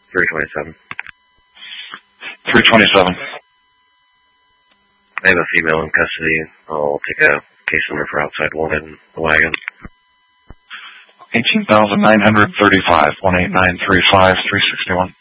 327. 327. I have a female in custody. I'll take a case number for outside wanted in the wagon. 18,935, 18935, 361.